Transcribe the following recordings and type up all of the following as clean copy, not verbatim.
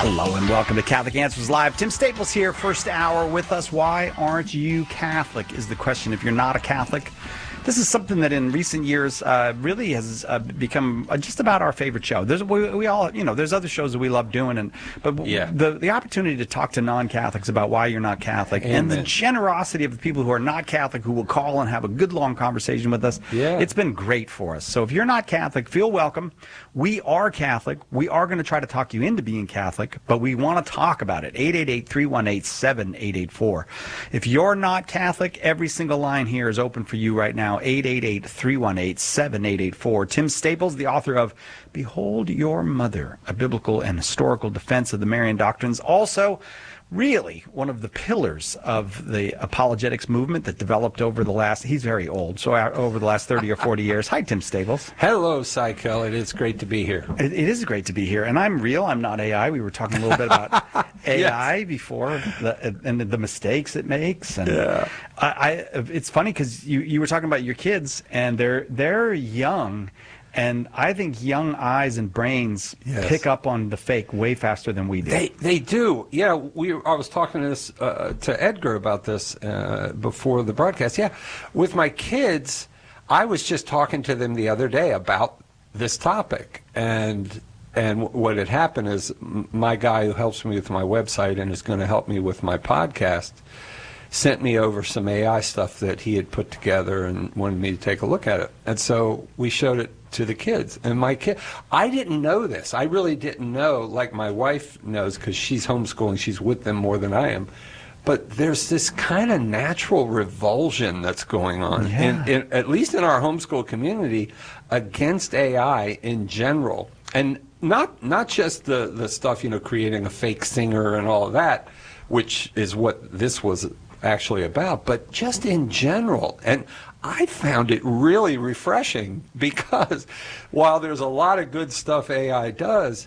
Hello and welcome to Catholic Answers Live. Tim Staples here, first hour with us. Why aren't you Catholic is the question. If you're not a Catholic, this is something that in recent years really has become just about our favorite show. We all, there's other shows that we love doing, but the opportunity to talk to non-Catholics about why you're not Catholic, and the generosity of the people who are not Catholic who will call and have a good long conversation with us, it's been great for us. So if you're not Catholic, feel welcome. We are Catholic. We are going to try to talk you into being Catholic, but we want to talk about it. 888-318-7884. If you're not Catholic, every single line here is open for you right now. 888-318-7884. Tim Staples, the author of Behold Your Mother, a biblical and historical defense of the Marian doctrines. Also, really one of the pillars of the apologetics movement that developed over the last, he's very old, so over the last 30 or 40 years. Hi, Tim Staples. Hello, Cy Kellett. It's great to be here. It is great to be here. And I'm real. I'm not AI. We were talking a little bit about AI before and the mistakes it makes. And it's funny because you were talking about your kids, and they're young. And I think young eyes and brains pick up on the fake way faster than we do. They do. Yeah, I was talking to Edgar about this before the broadcast. Yeah, with my kids, I was just talking to them the other day about this topic. And what had happened is my guy who helps me with my website and is going to help me with my podcast sent me over some AI stuff that he had put together and wanted me to take a look at it. And so we showed it to the kids. And my kid, I didn't know this. I really didn't know, like my wife knows because she's homeschooling. She's with them more than I am. But there's this kind of natural revulsion that's going on, at least in our homeschool community, against AI in general. And not just the stuff, creating a fake singer and all of that, which is what this was actually about, but just in general. And I found it really refreshing because while there's a lot of good stuff AI does,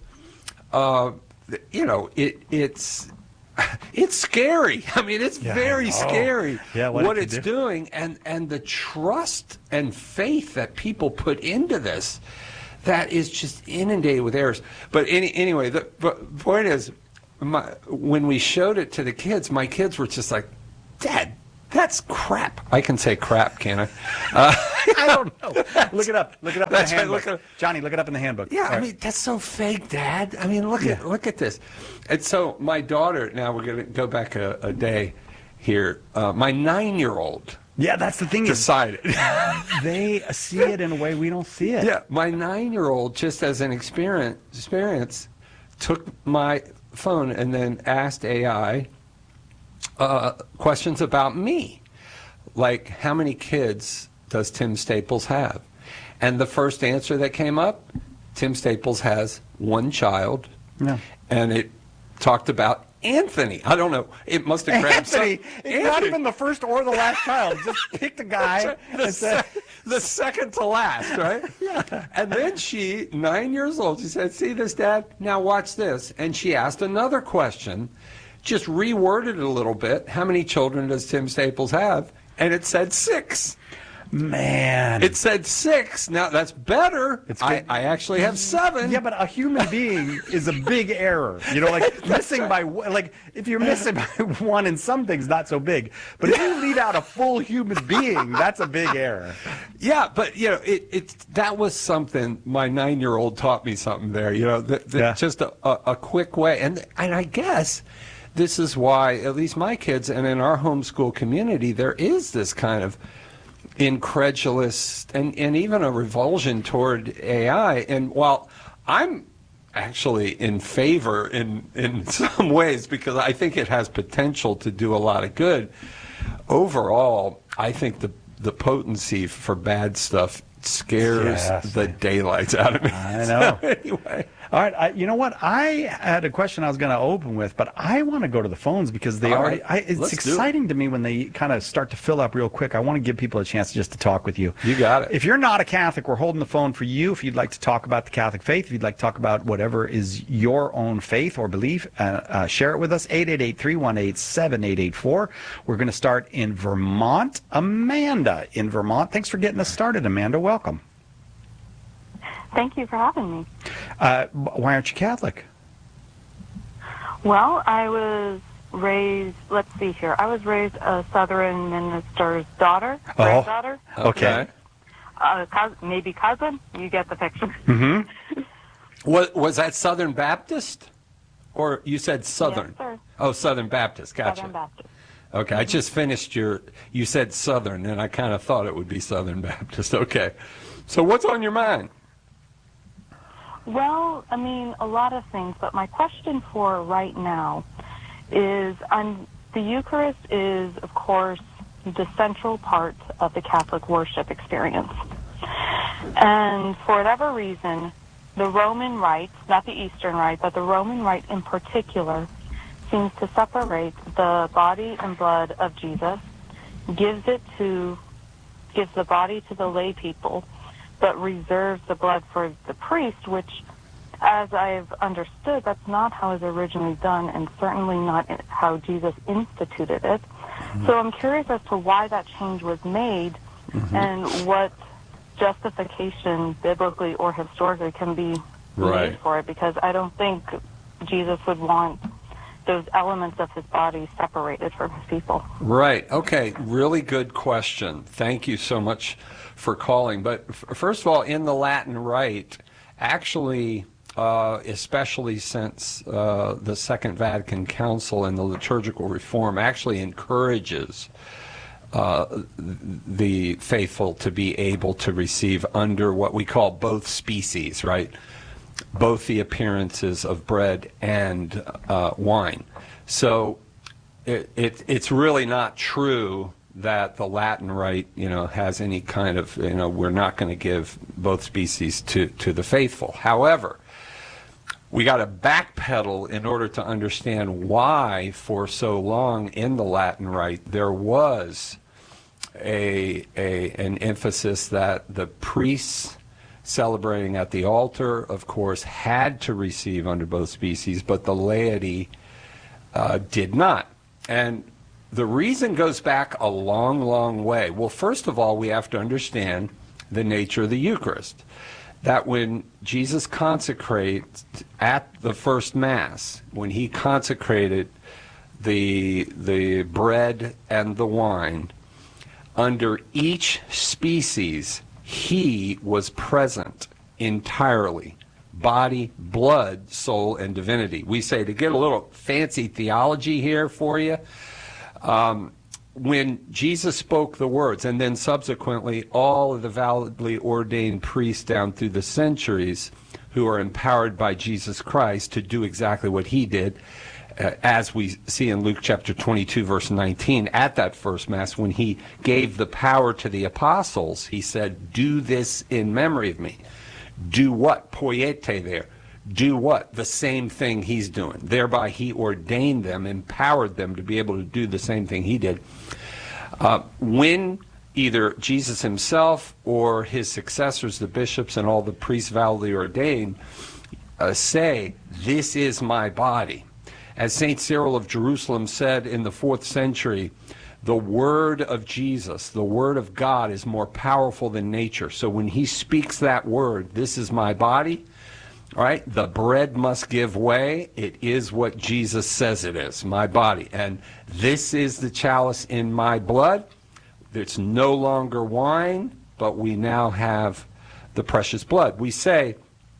it's scary. I mean, it's very scary what it's doing, and the trust and faith that people put into this that is just inundated with errors. But anyway, the point is, when we showed it to the kids, my kids were just like, Dad, that's crap. I can say crap, can't I? I don't know. Look it up. Look it up in the handbook. Johnny, look it up in the handbook. Yeah, I mean, that's so fake, Dad. I mean, look at this. And so my daughter, now we're going to go back a day here. My 9-year-old. Yeah, that's the thing. Decided. They see it in a way we don't see it. Yeah, my 9-year-old, just as an experience, took my phone and then asked AI questions about me, like how many kids does Tim Staples have? And the first answer that came up, Tim Staples has one child, and it talked about Anthony. I don't know. It must have grabbed Anthony. It's not even the first or the last child. Just picked a guy. The second to last, right? Yeah. And then she, 9 years old, she said, "See this, Dad? Now watch this." And she asked another question, just reworded it a little bit. How many children does Tim Staples have? And it said 6. Man. It said 6. Now, that's better. I actually have 7. Yeah, but a human being is a big error. Missing by, if you're missing by 1 in some things, not so big. But if you leave out a full human being, that's a big error. Yeah, but, that was something, my 9-year-old taught me something there, just a quick way. And I guess this is why, at least my kids, and in our homeschool community, there is this kind of incredulous and even a revulsion toward AI. And while I'm actually in favor in some ways, because I think it has potential to do a lot of good, overall, I think the potency for bad stuff scares the daylights out of me. I know. So anyway. All right. You know what? I had a question I was going to open with, but I want to go to the phones because it's exciting to me when they kind of start to fill up real quick. I want to give people a chance just to talk with you. You got it. If you're not a Catholic, we're holding the phone for you. If you'd like to talk about the Catholic faith, if you'd like to talk about whatever is your own faith or belief, share it with us. 888-318-7884. We're going to start in Vermont. Amanda in Vermont. Thanks for getting us started, Amanda. Welcome. Thank you for having me. Why aren't you Catholic? Well, I was raised, let's see here, I was raised a Southern minister's daughter, granddaughter. Okay. Maybe cousin. You get the picture. Mm-hmm. Was that Southern Baptist? Or you said Southern? Yes, sir. Oh, Southern Baptist. Gotcha. Southern Baptist. Okay, I just finished you said Southern, and I kind of thought it would be Southern Baptist. Okay. So what's on your mind? Well, I mean, a lot of things, but my question for right now is, the Eucharist is, of course, the central part of the Catholic worship experience. And for whatever reason, the Roman Rite, not the Eastern Rite, but the Roman Rite in particular, seems to separate the body and blood of Jesus, gives the body to the lay people, but reserves the blood for the priest, which, as I've understood, that's not how it was originally done, and certainly not how Jesus instituted it. Mm-hmm. So I'm curious as to why that change was made, mm-hmm. and what justification, biblically or historically, can be made for it, because I don't think Jesus would want those elements of his body separated from his people. Right. Okay. Really good question. Thank you so much for calling. But first of all, in the Latin Rite, actually, especially since the Second Vatican Council and the liturgical reform, actually encourages the faithful to be able to receive under what we call both species, right? Both the appearances of bread and wine. So it's really not true that the Latin Rite, has any kind of, we're not going to give both species to the faithful. However, we got to backpedal in order to understand why, for so long in the Latin Rite, there was an emphasis that the priests celebrating at the altar, of course, had to receive under both species, but the laity did not. And the reason goes back a long, long way. Well, first of all, we have to understand the nature of the Eucharist. That when Jesus consecrates at the first Mass, when he consecrated the bread and the wine, under each species, he was present entirely. Body, blood, soul, and divinity. We say, to get a little fancy theology here for you, when Jesus spoke the words, and then subsequently all of the validly ordained priests down through the centuries who are empowered by Jesus Christ to do exactly what he did, as we see in Luke chapter 22, verse 19, at that first Mass, when he gave the power to the apostles, he said, do this in memory of me. Do what? Poiete there. Do what? The same thing he's doing. Thereby he ordained them, empowered them to be able to do the same thing he did. When either Jesus himself or his successors, the bishops and all the priests validly ordained, say, this is my body. As St. Cyril of Jerusalem said in the 4th century, the word of Jesus, the word of God, is more powerful than nature. So when he speaks that word, this is my body, all right, the bread must give way. It is what Jesus says it is, my body. And this is the chalice in my blood. It's no longer wine, but we now have the precious blood. We say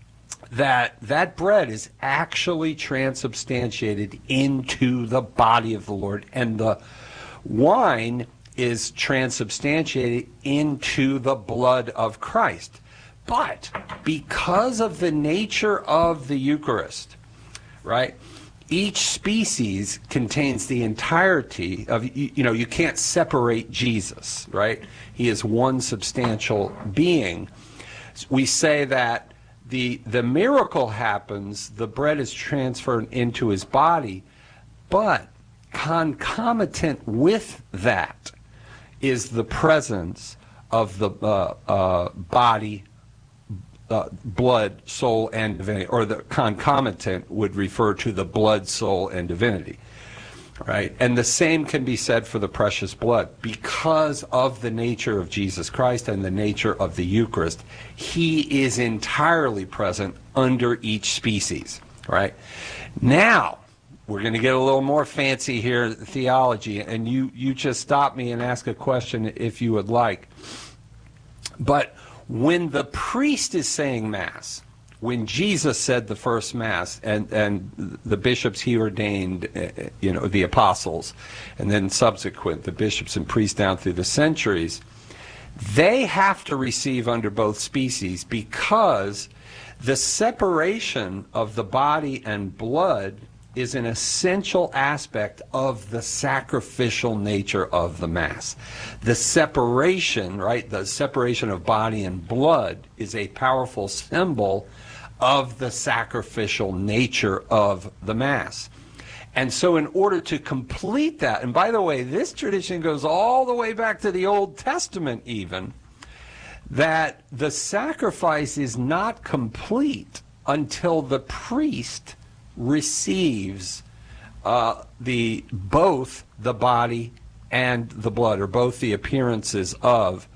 that bread is actually transubstantiated into the body of the Lord, and the wine is transubstantiated into the blood of Christ. But because of the nature of the Eucharist, right, each species contains the entirety of, you can't separate Jesus, right? He is one substantial being. We say that the miracle happens, the bread is transferred into his body, but concomitant with that is the presence of the body, blood, soul, and divinity, or the concomitant would refer to the blood, soul, and divinity, right? And the same can be said for the precious blood. Because of the nature of Jesus Christ and the nature of the Eucharist, he is entirely present under each species, right? Now, we're going to get a little more fancy here, theology, and you just stop me and ask a question if you would like. But when the priest is saying Mass, when Jesus said the first Mass, and the bishops he ordained, the apostles, and then subsequent, the bishops and priests down through the centuries, they have to receive under both species, because the separation of the body and blood is an essential aspect of the sacrificial nature of the Mass. The separation, right, the separation of body and blood is a powerful symbol of the sacrificial nature of the Mass. And so in order to complete that, and by the way, this tradition goes all the way back to the Old Testament even, that the sacrifice is not complete until the priest receives both the body and the blood, or both the appearances of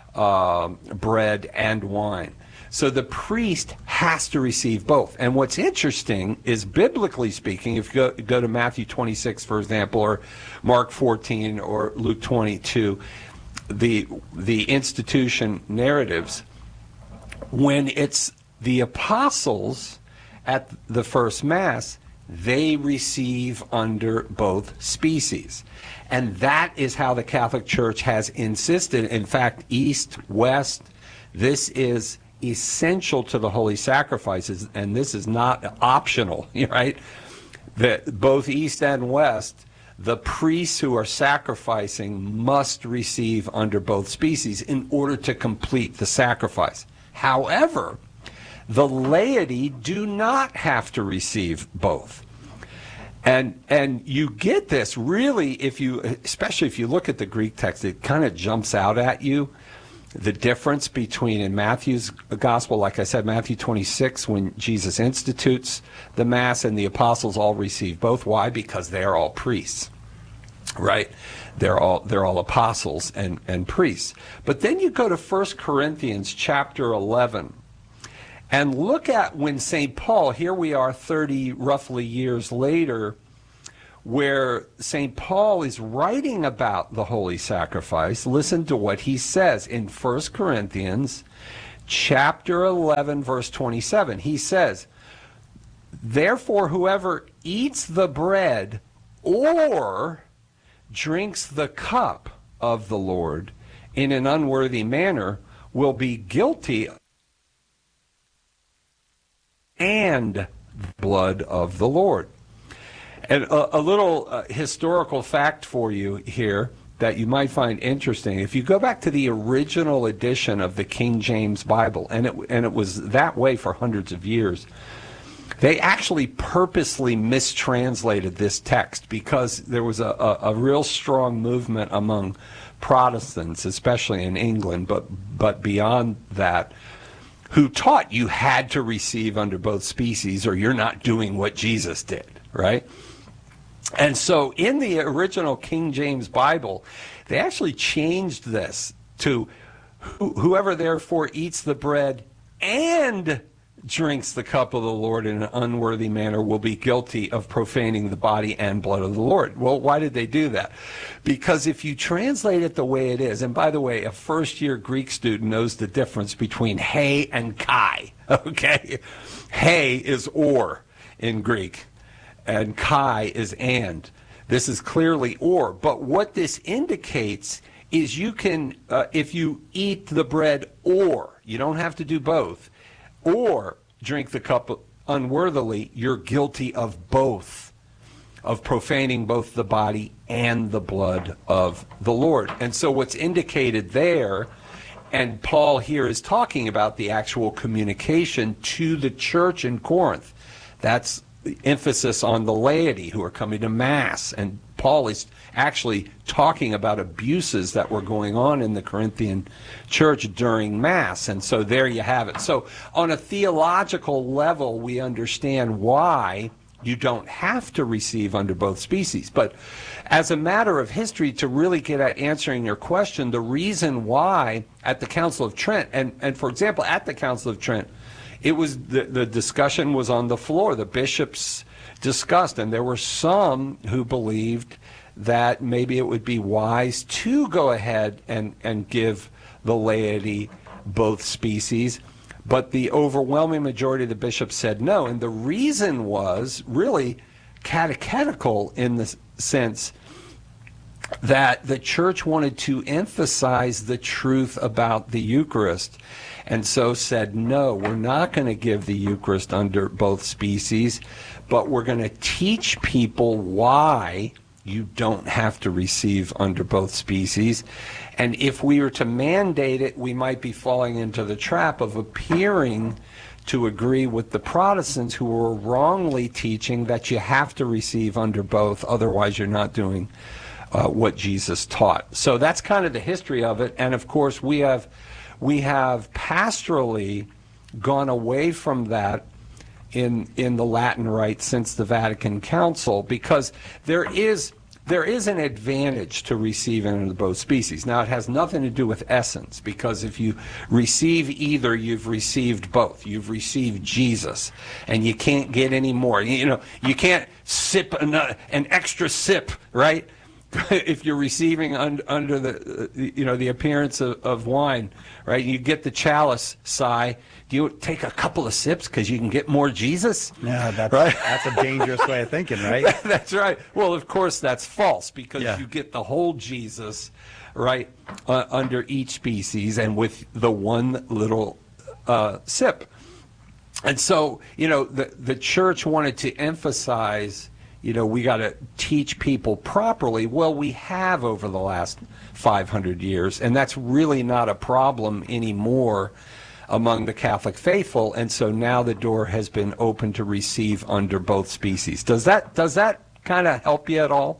bread and wine. So the priest has to receive both. And what's interesting is, biblically speaking, if you go to Matthew 26, for example, or Mark 14, or Luke 22, the institution narratives, when it's the apostles at the first Mass, they receive under both species. And that is how the Catholic Church has insisted. In fact, East, West, this is essential to the holy sacrifices, and this is not optional, right? That both East and West, the priests who are sacrificing must receive under both species in order to complete the sacrifice. However, the laity do not have to receive both. And you get this really, especially if you look at the Greek text, it kind of jumps out at you. The difference between, in Matthew's gospel, like I said, Matthew 26, when Jesus institutes the Mass, and the apostles all receive both. Why? Because they're all priests, right? They're all apostles and priests. But then you go to 1 Corinthians chapter 11, and look at when St. Paul, here we are 30 roughly years later, where St. Paul is writing about the holy sacrifice. Listen to what he says in 1 Corinthians chapter 11, verse 27. He says, "Therefore whoever eats the bread or drinks the cup of the Lord in an unworthy manner will be guilty and the blood of the Lord." And a little historical fact for you here that you might find interesting. If you go back to the original edition of the King James Bible, and it was that way for hundreds of years, they actually purposely mistranslated this text because there was a real strong movement among Protestants, especially in England, but beyond that, who taught you had to receive under both species or you're not doing what Jesus did, right? And so in the original King James Bible, they actually changed this to whoever therefore eats the bread and drinks the cup of the Lord in an unworthy manner will be guilty of profaning the body and blood of the Lord. Well, why did they do that? Because if you translate it the way it is, and by the way, a first-year Greek student knows the difference between he and kai, okay? He is or in Greek, and kai is and. This is clearly or. But what this indicates is you can, if you eat the bread or, you don't have to do both, or drink the cup unworthily, you're guilty of both, of profaning both the body and the blood of the Lord. And so what's indicated there, and Paul here is talking about the actual communication to the church in Corinth. That's the emphasis on the laity who are coming to Mass. And Paul is actually talking about abuses that were going on in the Corinthian church during Mass. And so there you have it. So on a theological level, we understand why you don't have to receive under both species. But as a matter of history, to really get at answering your question, the reason why at the Council of Trent, and for example, at the Council of Trent, it was the discussion was on the floor. The bishops discussed, and there were some who believed that maybe it would be wise to go ahead and give the laity both species. But the overwhelming majority of the bishops said no. And the reason was really catechetical in the sense that the church wanted to emphasize the truth about the Eucharist, and so said, no, we're not going to give the Eucharist under both species, but we're going to teach people why you don't have to receive under both species. And if we were to mandate it, we might be falling into the trap of appearing to agree with the Protestants who were wrongly teaching that you have to receive under both, otherwise you're not doing what Jesus taught. So that's kind of the history of it. And of course, we have pastorally gone away from that in the Latin Rite since the Vatican Council, because there is an advantage to receiving under both species. Now, it has nothing to do with essence, because if you receive either, you've received both. You've received Jesus, and you can't get any more. You can't sip an extra sip, right? If you're receiving under the appearance of wine, right? You get the chalice, sigh. Do you take a couple of sips because you can get more Jesus? Yeah, that's right? That's a dangerous way of thinking, right? That's right. Well, of course, that's false, because you get the whole Jesus, right, under each species and with the one little sip. And so, the church wanted to emphasize, we got to teach people properly. Well, we have over the last 500 years, and that's really not a problem anymore among the Catholic faithful. And so now the door has been open to receive under both species. Does that kind of help you at all?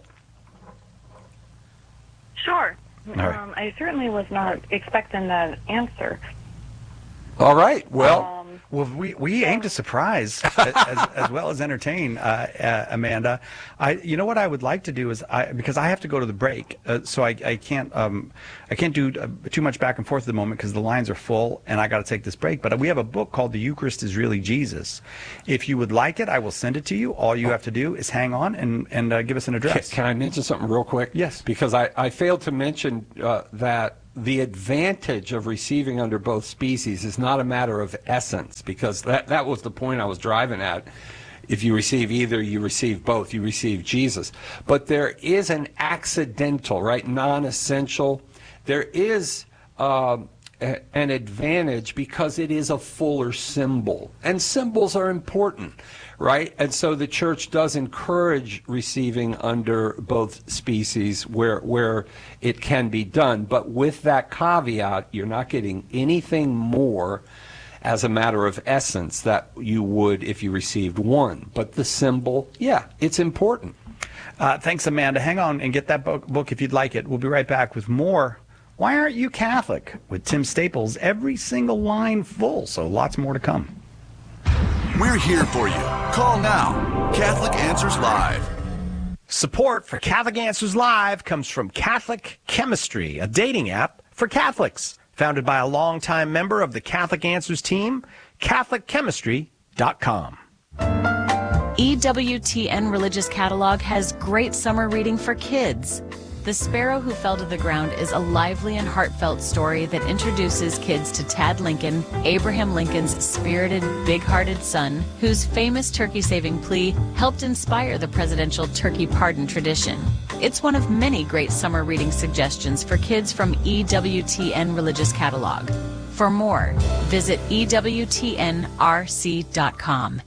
Sure. right. I certainly was not expecting that answer. All right. Well, Well, we aim to surprise as well as entertain, Amanda. You know what I would like to do is because I have to go to the break, so I can't do too much back and forth at the moment because the lines are full and I got to take this break. But we have a book called "The Eucharist is Really Jesus." If you would like it, I will send it to you. All you have to do is hang on and give us an address. Can I mention something real quick? Yes. Because I failed to mention that the advantage of receiving under both species is not a matter of essence, because that was the point I was driving at. If you receive either, you receive both. You receive Jesus. But there is an accidental, right, non-essential. There is an advantage because it is a fuller symbol. And symbols are important, right? And so the church does encourage receiving under both species where it can be done. But with that caveat, you're not getting anything more as a matter of essence that you would if you received one. But the symbol, yeah, it's important. Thanks, Amanda. Hang on and get that book if you'd like it. We'll be right back with more Why Aren't You Catholic? With Tim Staples. Every single line full, so lots more to come. We're here for you. Call now. Catholic Answers Live. Support for Catholic Answers Live comes from Catholic Chemistry, a dating app for Catholics. Founded by a longtime member of the Catholic Answers team, CatholicChemistry.com. EWTN Religious Catalog has great summer reading for kids. The Sparrow Who Fell to the Ground is a lively and heartfelt story that introduces kids to Tad Lincoln, Abraham Lincoln's spirited, big-hearted son, whose famous turkey-saving plea helped inspire the presidential turkey pardon tradition. It's one of many great summer reading suggestions for kids from EWTN Religious Catalog. For more, visit EWTNRC.com.